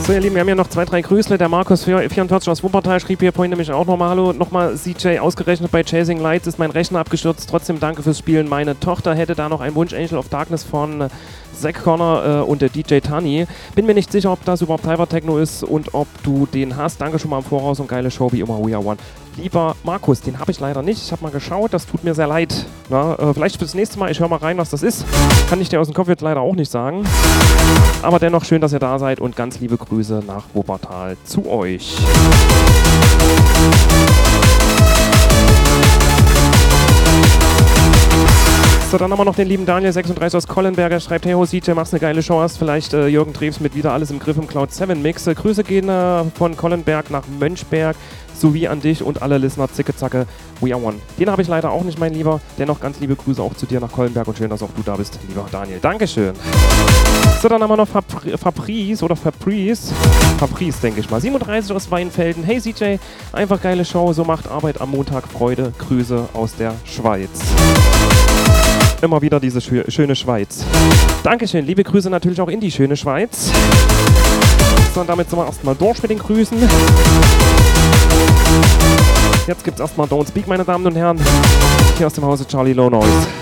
So, ihr Lieben, wir haben hier noch 2, 3 Grüßle. Der Markus 44 aus Wuppertal schrieb hier vorhin nämlich auch nochmal: Hallo, nochmal CJ, ausgerechnet bei Chasing Lights ist mein Rechner abgestürzt. Trotzdem danke fürs Spielen. Meine Tochter hätte da noch einen Wunsch, Angel of Darkness von Zack Connor und der DJ Tani. Bin mir nicht sicher, ob das überhaupt Cyber-Techno ist und ob du den hast. Danke schon mal im Voraus und geile Show wie immer, We Are One. Lieber Markus, den habe ich leider nicht. Ich habe mal geschaut, das tut mir sehr leid. Na, vielleicht fürs nächste Mal, ich höre mal rein, was das ist. Kann ich dir aus dem Kopf jetzt leider auch nicht sagen. Aber dennoch schön, dass ihr da seid und ganz liebe Grüße nach Wuppertal zu euch. So, dann haben wir noch den lieben Daniel 36 aus Kollenberger, schreibt: Hey ho CJ, machst eine geile Show, hast vielleicht Jürgen Treves mit Wieder alles im Griff im Cloud 7 Mix. Grüße gehen von Kollenberg nach Mönchberg sowie an dich und alle Listener. Zicke Zacke, We Are One. Den habe ich leider auch nicht, mein Lieber. Dennoch ganz liebe Grüße auch zu dir nach Kollenberg und schön, dass auch du da bist, lieber Daniel. Dankeschön. So, dann haben wir noch Fabrice, denke ich mal. 37 aus Weinfelden. Hey CJ, einfach geile Show, so macht Arbeit am Montag Freude. Grüße aus der Schweiz. Immer wieder diese schöne Schweiz. Dankeschön, liebe Grüße natürlich auch in die schöne Schweiz. So, und damit sind wir erstmal durch mit den Grüßen. Jetzt gibt's erstmal Don't Speak, meine Damen und Herren. Hier aus dem Hause Charlie Low Noise.